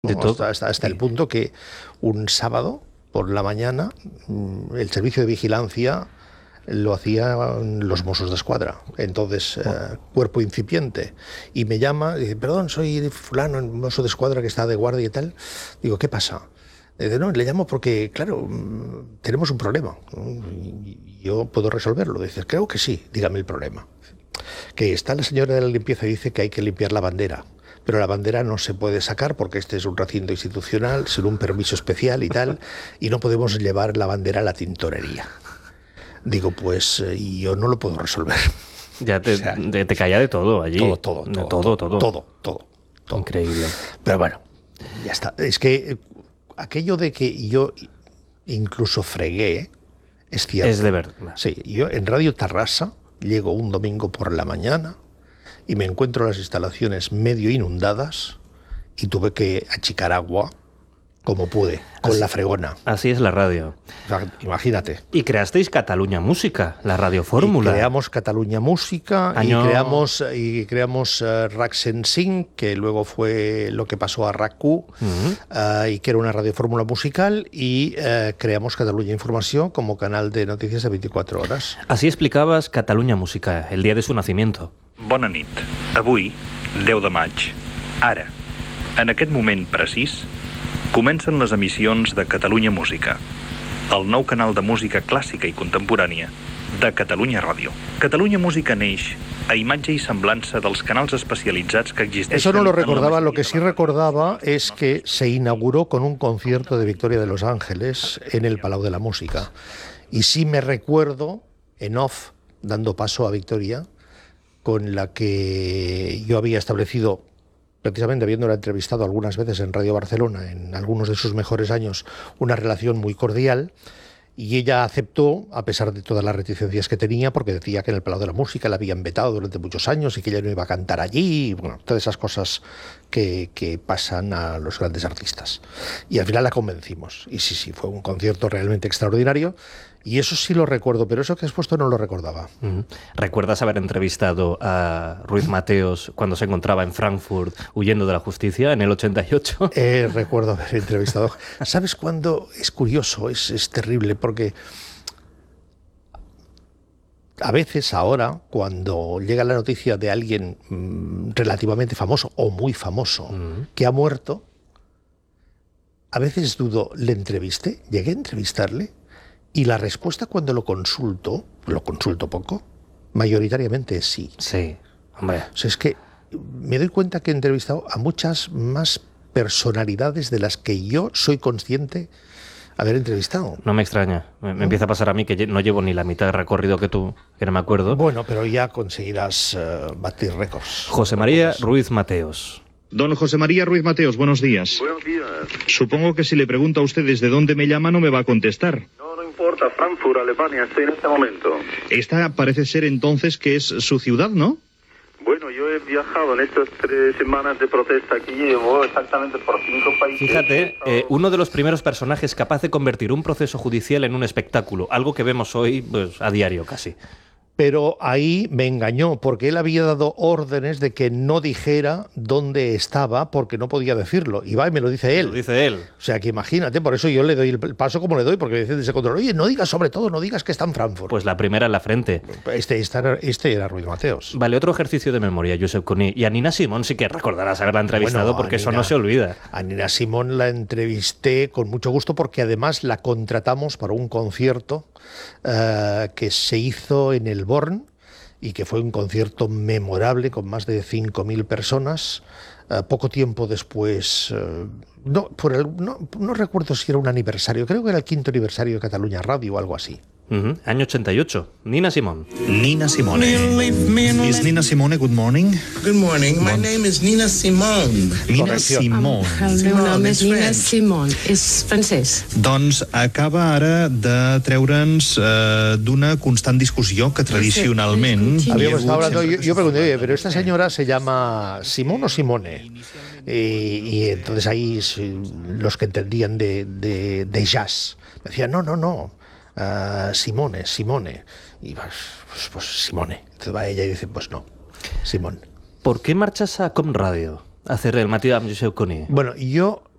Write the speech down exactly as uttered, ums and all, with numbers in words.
De ¿no? todo. Hasta, hasta, hasta el punto que un sábado por la mañana el servicio de vigilancia lo hacían los Mossos de Escuadra, entonces oh. eh, cuerpo incipiente, y me llama y dice, perdón, soy fulano, el Mosso de Escuadra que está de guardia y tal. Digo, ¿qué pasa? Dice, no, le llamo porque, claro, tenemos un problema, y yo puedo resolverlo. Dice, creo que sí, dígame el problema. Que está la señora de la limpieza y dice que hay que limpiar la bandera, pero la bandera no se puede sacar porque este es un recinto institucional sin un permiso especial y tal, y no podemos llevar la bandera a la tintorería. Digo, pues eh, yo no lo puedo resolver. Ya te, o sea, te, te caía de todo allí. Todo, todo, todo. Todo, todo. Todo, todo, todo. Increíble. Pero bueno, ya está. Es que aquello de que yo incluso fregué, es cierto. Es de verdad. Sí, yo en Radio Tarrasa llego un domingo por la mañana y me encuentro las instalaciones medio inundadas y tuve que achicar agua como pude, con así, la fregona. Así es la radio. O sea, imagínate. Y creasteis Cataluña Música, la radio fórmula. Y creamos Cataluña Música Año... y creamos, y creamos uh, RAC cent cinc, que luego fue lo que pasó a RAC Q, uh-huh. uh, y que era una radio fórmula musical, y uh, creamos Cataluña Información como canal de noticias de veinticuatro horas. Así explicabas Cataluña Música, el día de su nacimiento. Bona nit. Avui, deu de maig, ara, en aquest moment precís, comencen les emissions de Catalunya Música, el nou canal de música clàssica i contemporània de Catalunya Ràdio. Catalunya Música neix a imatge i semblança dels canals especialitzats que existeixen... Eso no lo recordaba, lo que sí recordaba es que se inauguró con un concierto de Victoria de Los Ángeles en el Palau de la Música. Y sí me recuerdo, en off, dando paso a Victoria, con la que yo había establecido, precisamente habiéndola entrevistado algunas veces en Radio Barcelona, en algunos de sus mejores años, una relación muy cordial, y ella aceptó, a pesar de todas las reticencias que tenía, porque decía que en el Palau de la Música la habían vetado durante muchos años y que ella no iba a cantar allí, y bueno, todas esas cosas que, que pasan a los grandes artistas. Y al final la convencimos, y sí, sí, fue un concierto realmente extraordinario, y eso sí lo recuerdo, pero eso que has puesto no lo recordaba. Uh-huh. ¿Recuerdas haber entrevistado a Ruiz Mateos cuando se encontraba en Frankfurt huyendo de la justicia en el ochenta y ocho? Eh, recuerdo haber entrevistado. ¿Sabes cuándo? Es curioso, es, es terrible, porque a veces ahora, cuando llega la noticia de alguien mmm, relativamente famoso o muy famoso uh-huh. que ha muerto, a veces dudo, ¿le entrevisté? ¿Llegué a entrevistarle? Y la respuesta cuando lo consulto, lo consulto poco, mayoritariamente es sí. Sí, hombre. O sea, es que me doy cuenta que he entrevistado a muchas más personalidades de las que yo soy consciente haber entrevistado. No me extraña. Me, me empieza a pasar a mí que no llevo ni la mitad de recorrido que tú, que no me acuerdo. Bueno, pero ya conseguirás uh, batir récords. José María Ruiz Mateos. Don José María Ruiz Mateos, buenos días. Buenos días. Supongo que si le pregunto a usted desde dónde me llama no me va a contestar. No, no importa, Frankfurt, Alemania, estoy en este momento. Esta parece ser entonces que es su ciudad, ¿no? Bueno, yo he viajado en estas tres semanas de protesta aquí, llevo exactamente por cinco países. Fíjate, eh, uno de los primeros personajes capaz de convertir un proceso judicial en un espectáculo, algo que vemos hoy pues, a diario casi. Pero ahí me engañó, porque él había dado órdenes de que no dijera dónde estaba, porque no podía decirlo. Y va y me lo dice él. Lo dice él. O sea, que imagínate, por eso yo le doy el paso como le doy, porque me dicen de ese control, oye, no digas sobre todo, no digas que está en Frankfurt. Pues la primera en la frente. Este, este, este era Ruiz Mateos. Vale, otro ejercicio de memoria, Josep Cuní. Y a Nina Simón sí que recordarás haberla entrevistado, bueno, porque Nina, eso no se olvida. A Nina Simón la entrevisté con mucho gusto, porque además la contratamos para un concierto uh, que se hizo en el Born, y que fue un concierto memorable con más de cinco mil personas. Uh, poco tiempo después, uh, no, por el, no, no recuerdo si era un aniversario, creo que era el quinto aniversario de Catalunya Radio o algo así. Uh-huh. Año ochenta y ocho. Nina Simón. Nina Simone. Is Nina Simone, good morning. Good morning. My bon. name is Nina Simone. Nina Simone. El meu nom és Nina Simone. És francès. Doncs acaba ara de treure'ns uh, d'una constant discussió que tradicionalment... Habíamos estado hablando, yo, yo pregunté, oye, pero esta señora se llama Simón o Simone. Y, y entonces ahí los que entendían de, de, de jazz me decían, no, no, no. Uh, Simone, Simone. Y pues, pues, pues Simone. Entonces va ella y dice, pues no, Simón. ¿Por qué marchas a Com Radio a hacer el Matí amb Josep Cuní? Bueno, yo